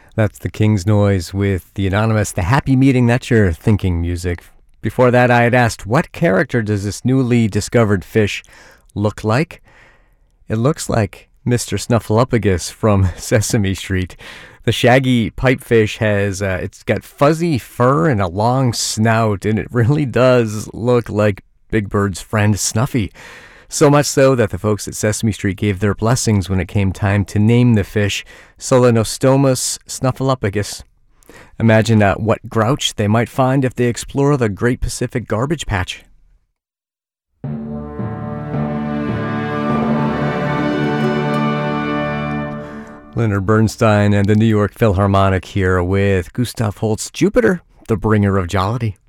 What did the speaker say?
That's the King's Noise with the anonymous The Happy Meeting. That's your thinking music. Before that, I had asked, what character does this newly discovered fish look like? It looks like Mr. Snuffleupagus from Sesame Street. The shaggy pipefish has, it's got fuzzy fur and a long snout, and it really does look like Big Bird's friend Snuffy. So much so that the folks at Sesame Street gave their blessings when it came time to name the fish Solenostomus snuffleupagus. Imagine what grouch they might find if they explore the Great Pacific Garbage Patch. Leonard Bernstein and the New York Philharmonic here with Gustav Holst's Jupiter, the bringer of jollity.